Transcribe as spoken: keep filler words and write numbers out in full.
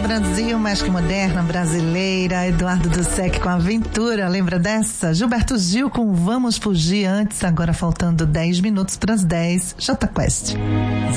Brasil, mais que moderna, brasileira. Eduardo Dussek com Aventura, lembra dessa? Gilberto Gil com Vamos Fugir Antes, agora faltando dez minutos para as dez. Jota Quest.